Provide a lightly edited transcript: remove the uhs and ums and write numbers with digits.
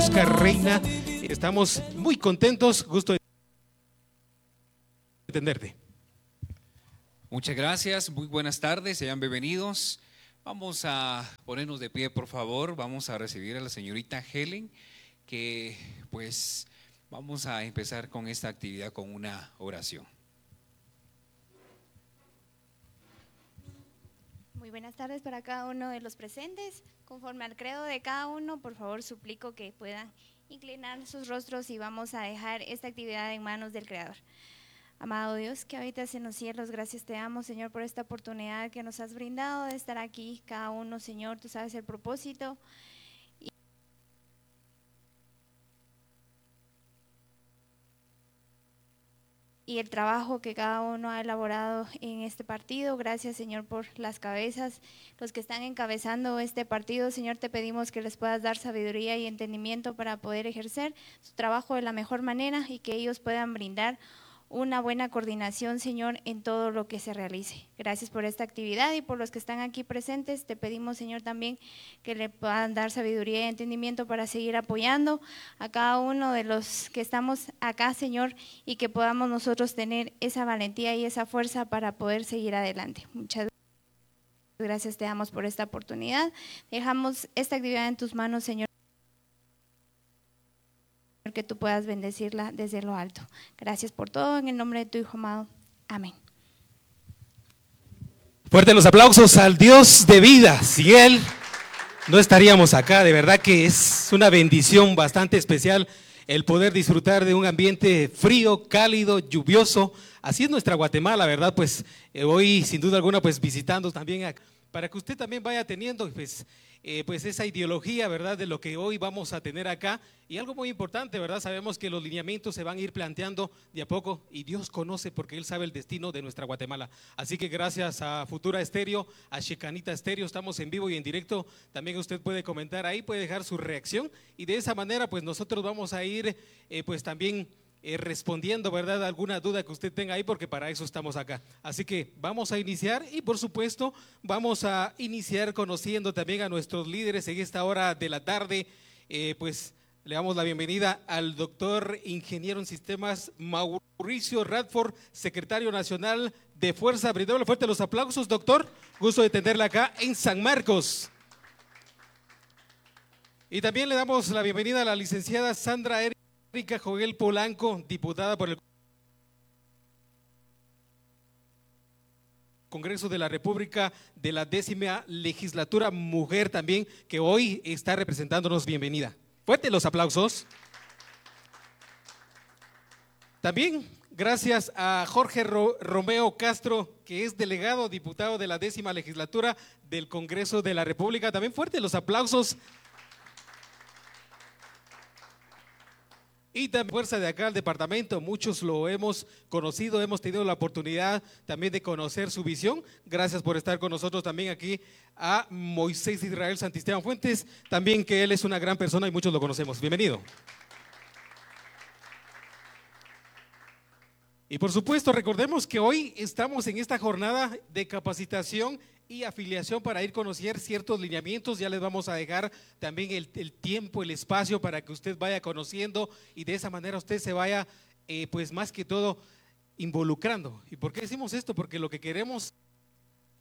Oscar Reina. Estamos muy contentos, gusto de atenderte. Muchas gracias, muy buenas tardes, sean bienvenidos. Vamos a ponernos de pie, por favor. Vamos a recibir a la señorita Helen, que pues vamos a empezar con esta actividad con una oración. Muy buenas tardes para cada uno de los presentes. Conforme al credo de cada uno, por favor suplico que puedan inclinar sus rostros y vamos a dejar esta actividad en manos del Creador. Amado Dios, que habitas en los cielos, gracias te damos, Señor, por esta oportunidad que nos has brindado de estar aquí. Cada uno, Señor, tú sabes el propósito y el trabajo que cada uno ha elaborado en este partido. Gracias, Señor, por las cabezas, los que están encabezando este partido. Señor, te pedimos que les puedas dar sabiduría y entendimiento para poder ejercer su trabajo de la mejor manera y que ellos puedan brindar una buena coordinación, Señor, en todo lo que se realice. Gracias por esta actividad y por los que están aquí presentes. Te pedimos, Señor, también que le puedan dar sabiduría y entendimiento para seguir apoyando a cada uno de los que estamos acá, Señor, y que podamos nosotros tener esa valentía y esa fuerza para poder seguir adelante. Muchas gracias te damos por esta oportunidad. Dejamos esta actividad en tus manos, Señor, que tú puedas bendecirla desde lo alto. Gracias por todo, en el nombre de tu Hijo amado. Amén. Fuerte los aplausos al Dios de vida. Sin Él no estaríamos acá. De verdad que es una bendición bastante especial el poder disfrutar de un ambiente frío, cálido, lluvioso. Así es nuestra Guatemala, ¿verdad? Pues hoy sin duda alguna pues visitando también para que usted también vaya teniendo pues esa ideología, ¿verdad? De lo que hoy vamos a tener acá. Y algo muy importante, ¿verdad? Sabemos que los lineamientos se van a ir planteando de a poco y Dios conoce porque Él sabe el destino de nuestra Guatemala. Así que gracias a Futura Estéreo, a Chicanita Estéreo, estamos en vivo y en directo. También usted puede comentar ahí, puede dejar su reacción y de esa manera pues nosotros vamos a ir pues también respondiendo, ¿verdad? Alguna duda que usted tenga ahí, porque para eso estamos acá. Así que vamos a iniciar y por supuesto vamos a iniciar conociendo también a nuestros líderes en esta hora de la tarde. Pues le damos la bienvenida al doctor ingeniero en sistemas Mauricio Radford, secretario nacional de Fuerza. Brindémosle fuerte los aplausos, doctor. Gusto de tenerla acá en San Marcos. Y también le damos la bienvenida a la licenciada Sandra Erika Joguel Polanco, diputada por el Congreso de la República de la 10ª Legislatura Mujer también, que hoy está representándonos. Bienvenida. Fuerte los aplausos. También gracias a Jorge Romeo Castro, que es delegado diputado de la 10ª Legislatura del Congreso de la República. También fuerte los aplausos. Y también fuerza de acá al departamento, muchos lo hemos conocido, hemos tenido la oportunidad también de conocer su visión. Gracias por estar con nosotros también aquí a Moisés Israel Santisteban Fuentes, también que él es una gran persona y muchos lo conocemos. Bienvenido. Y por supuesto, recordemos que hoy estamos en esta jornada de capacitación y afiliación para ir a conocer ciertos lineamientos. Ya les vamos a dejar también el tiempo, el espacio para que usted vaya conociendo y de esa manera usted se vaya pues más que todo involucrando. ¿Y por qué decimos esto? Porque lo que queremos